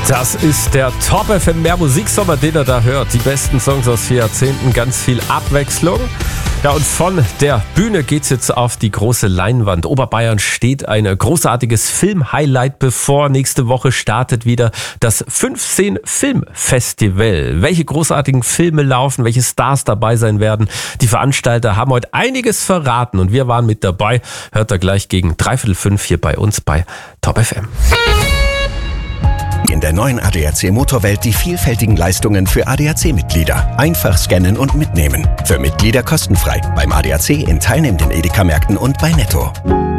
Das ist der Top FM Mehr Musiksommer, den ihr da hört. Die besten Songs aus 4 Jahrzehnten, ganz viel Abwechslung. Ja, und von der Bühne geht's jetzt auf die große Leinwand. Oberbayern steht ein großartiges Film-Highlight bevor. Nächste Woche startet wieder das 15 Film-Festival. Welche großartigen Filme laufen, welche Stars dabei sein werden. Die Veranstalter haben heute einiges verraten und wir waren mit dabei. Hört ihr gleich gegen 5:45 hier bei uns bei Top FM. In der neuen ADAC Motorwelt die vielfältigen Leistungen für ADAC-Mitglieder. Einfach scannen und mitnehmen. Für Mitglieder kostenfrei. Beim ADAC in teilnehmenden Edeka-Märkten und bei Netto.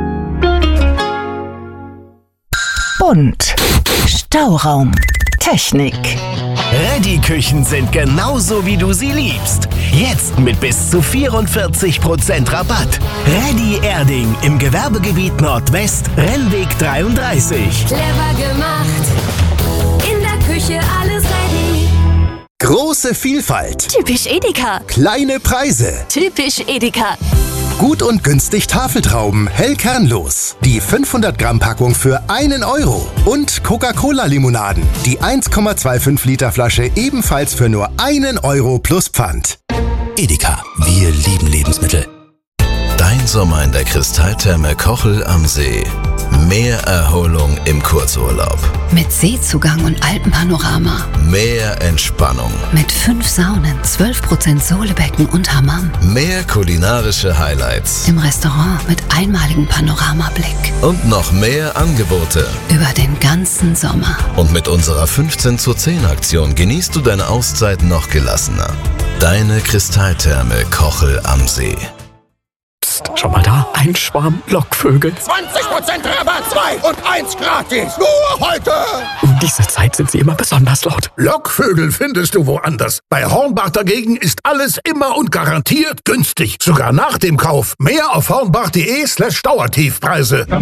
Bunt. Stauraum. Technik. Reddy-Küchen sind genauso, wie du sie liebst. Jetzt mit bis zu 44% Rabatt. Reddy Erding im Gewerbegebiet Nordwest, Rennweg 33. Clever gemacht. In der Küche alles ready. Große Vielfalt. Typisch Edeka. Kleine Preise. Typisch Edeka. Gut und günstig Tafeltrauben, hell kernlos. Die 500 Gramm Packung für 1 Euro. Und Coca-Cola-Limonaden. Die 1,25 Liter Flasche ebenfalls für nur 1 Euro plus Pfand. Edeka, wir lieben Lebensmittel. Dein Sommer in der Kristalltherme Kochel am See. Mehr Erholung im Kurzurlaub. Mit Seezugang und Alpenpanorama. Mehr Entspannung. Mit 5 Saunen, 12% Sohlebecken und Hammam. Mehr kulinarische Highlights. Im Restaurant mit einmaligem Panoramablick. Und noch mehr Angebote. Über den ganzen Sommer. Und mit unserer 15:10 Aktion genießt du deine Auszeit noch gelassener. Deine Kristalltherme Kochel am See. Schau mal da, ein Schwarm Lockvögel. 20% Rabatt, 2 und 1 gratis. Nur heute. Um diese Zeit sind sie immer besonders laut. Lockvögel findest du woanders. Bei Hornbach dagegen ist alles immer und garantiert günstig. Sogar nach dem Kauf. Mehr auf hornbach.de/Dauertiefpreise.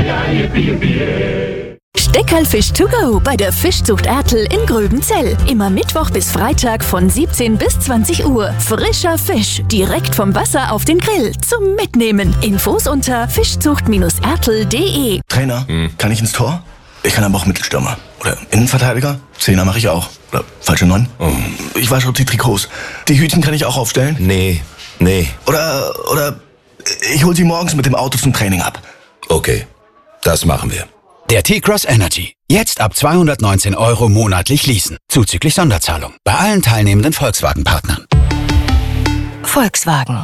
Steckerlfisch to go bei der Fischzucht Ertl in Gröbenzell. Immer Mittwoch bis Freitag von 17 bis 20 Uhr. Frischer Fisch, direkt vom Wasser auf den Grill. Zum Mitnehmen. Infos unter fischzucht-ertl.de. Trainer, kann ich ins Tor? Ich kann aber auch Mittelstürmer. Oder Innenverteidiger? Zehner mache ich auch. Oder falsche 9? Ich wasche die Trikots. Die Hütchen kann ich auch aufstellen? Nee. Oder ich hol sie morgens mit dem Auto zum Training ab. Okay, das machen wir. Der T-Cross Energy. Jetzt ab 219 € monatlich leasen. Zuzüglich Sonderzahlung. Bei allen teilnehmenden Volkswagen-Partnern. Volkswagen.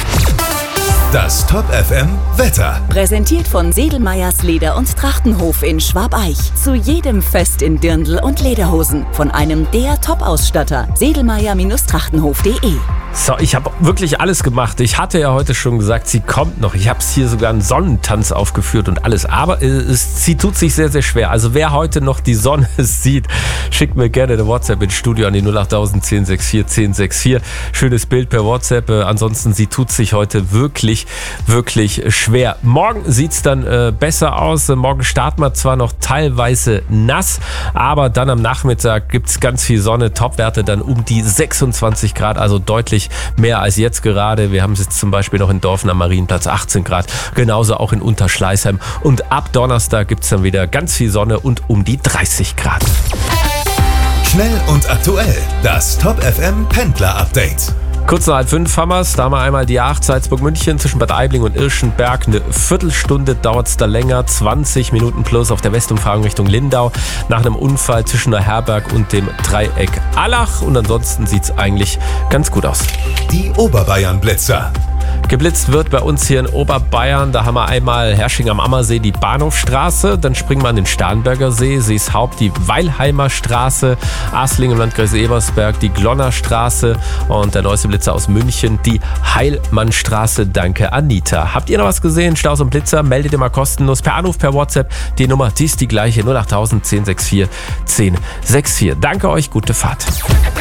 Das Top FM Wetter. Präsentiert von Sedelmeyers Leder- und Trachtenhof in Schwabeich. Zu jedem Fest in Dirndl und Lederhosen. Von einem der Top-Ausstatter. Sedelmeyer-Trachtenhof.de. So, ich habe wirklich alles gemacht. Ich hatte ja heute schon gesagt, sie kommt noch. Ich habe es hier sogar einen Sonnentanz aufgeführt und alles. Aber sie tut sich sehr, sehr schwer. Also wer heute noch die Sonne sieht, schickt mir gerne eine WhatsApp ins Studio an die 08000 1064 1064. Schönes Bild per WhatsApp. Ansonsten, sie tut sich heute wirklich, wirklich schwer. Morgen sieht es dann besser aus. Morgen starten wir zwar noch teilweise nass, aber dann am Nachmittag gibt es ganz viel Sonne. Topwerte dann um die 26 Grad, also deutlich mehr als jetzt gerade. Wir haben es jetzt zum Beispiel noch in Dorfen am Marienplatz 18 Grad, genauso auch in Unterschleißheim. Und ab Donnerstag gibt es dann wieder ganz viel Sonne und um die 30 Grad. Schnell und aktuell, das Top FM Pendler Update. Kurz nach 5 haben wir's. Da haben wir einmal die A8 Salzburg-München zwischen Bad Aibling und Irschenberg. Eine Viertelstunde dauert es da länger, 20 Minuten plus auf der Westumfahrung Richtung Lindau. Nach einem Unfall zwischen der Herberg und dem Dreieck Allach. Und ansonsten sieht es eigentlich ganz gut aus. Die Oberbayern-Blitzer. Geblitzt wird bei uns hier in Oberbayern. Da haben wir einmal Hersching am Ammersee die Bahnhofstraße. Dann springen wir an den Starnberger See, Seeshaupt die Weilheimer Straße, Asling im Landkreis Ebersberg die Glonnerstraße und der neueste Blitzer aus München die Heilmannstraße. Danke, Anita. Habt ihr noch was gesehen? Staus und Blitzer? Meldet ihr mal kostenlos per Anruf, per WhatsApp. Die Nummer, die ist die gleiche, 08000 1064 1064. Danke euch, gute Fahrt.